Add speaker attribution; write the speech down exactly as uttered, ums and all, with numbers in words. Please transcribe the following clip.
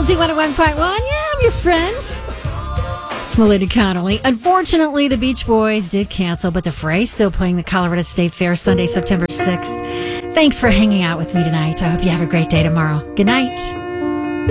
Speaker 1: L Z one oh one point one. Yeah, I'm your friend. It's Melinda Connolly. Unfortunately, the Beach Boys did cancel, but the Fray's still playing the Colorado State Fair Sunday, September sixth. Thanks for hanging out with me tonight. I hope you have a great day tomorrow. Good night.